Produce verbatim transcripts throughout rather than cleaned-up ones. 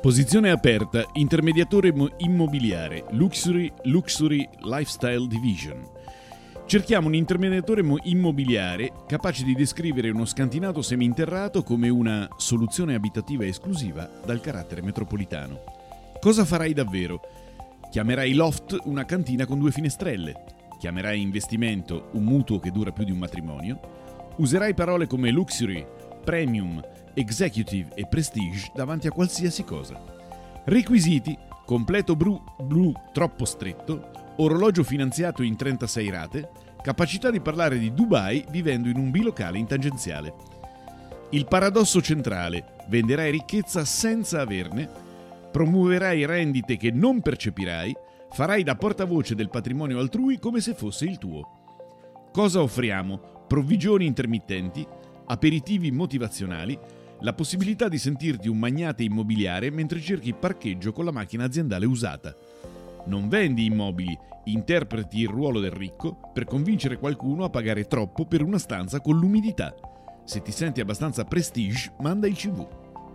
Posizione aperta, intermediatore immobiliare, Luxury, Luxury Lifestyle Division. Cerchiamo un intermediatore immobiliare capace di descrivere uno scantinato seminterrato come una soluzione abitativa esclusiva dal carattere metropolitano. Cosa farai davvero? Chiamerai loft una cantina con due finestrelle. Chiamerai investimento un mutuo che dura più di un matrimonio. Userai parole come luxury, premium, executive e prestige davanti a qualsiasi cosa. Requisiti: completo blu, blu troppo stretto, orologio finanziato in trentasei rate, capacità di parlare di Dubai vivendo in un bilocale in tangenziale. Il paradosso centrale: venderai ricchezza senza averne, promuoverai rendite che non percepirai, farai da portavoce del patrimonio altrui come se fosse il tuo. Cosa offriamo? Provvigioni intermittenti, aperitivi motivazionali, la possibilità di sentirti un magnate immobiliare mentre cerchi parcheggio con la macchina aziendale usata. Non vendi immobili, interpreti il ruolo del ricco per convincere qualcuno a pagare troppo per una stanza con l'umidità. Se ti senti abbastanza prestige, manda il C V.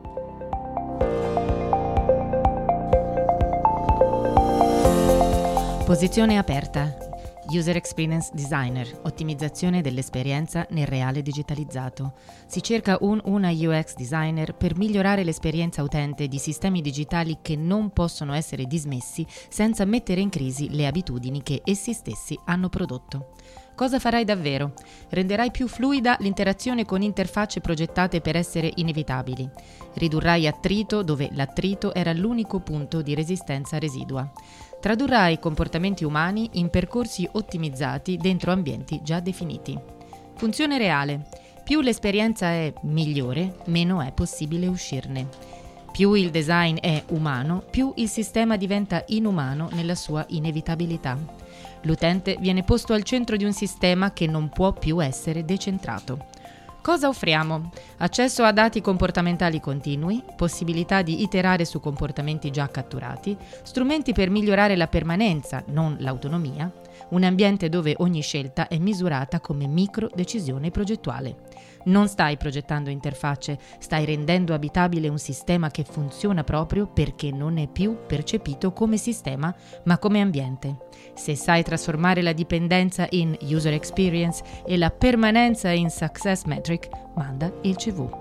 Posizione aperta. User Experience Designer, ottimizzazione dell'esperienza nel reale digitalizzato. Si cerca un una U X designer per migliorare l'esperienza utente di sistemi digitali che non possono essere dismessi senza mettere in crisi le abitudini che essi stessi hanno prodotto. Cosa farai davvero? Renderai più fluida l'interazione con interfacce progettate per essere inevitabili. Ridurrai attrito dove l'attrito era l'unico punto di resistenza residua. Tradurrai comportamenti umani in percorsi ottimizzati dentro ambienti già definiti. Funzione reale. Più l'esperienza è migliore, meno è possibile uscirne. Più il design è umano, più il sistema diventa inumano nella sua inevitabilità. L'utente viene posto al centro di un sistema che non può più essere decentrato. Cosa offriamo? Accesso a dati comportamentali continui, possibilità di iterare su comportamenti già catturati, strumenti per migliorare la permanenza, non l'autonomia, un ambiente dove ogni scelta è misurata come micro decisione progettuale. Non stai progettando interfacce, stai rendendo abitabile un sistema che funziona proprio perché non è più percepito come sistema, ma come ambiente. Se sai trasformare la dipendenza in user experience e la permanenza in success metric, manda il C V.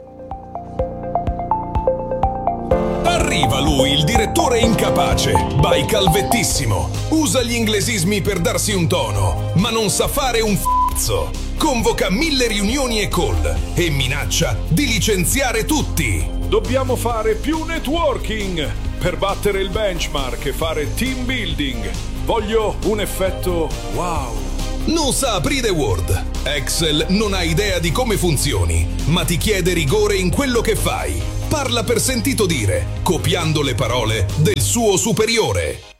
Arriva lui, il direttore incapace, by calvettissimo. Usa gli inglesismi per darsi un tono, ma non sa fare un f***o. Convoca mille riunioni e call e minaccia di licenziare tutti. Dobbiamo fare più networking per battere il benchmark e fare team building. Voglio un effetto wow. Non sa aprire Word. Excel non ha idea di come funzioni, ma ti chiede rigore in quello che fai. Parla per sentito dire, copiando le parole del suo superiore.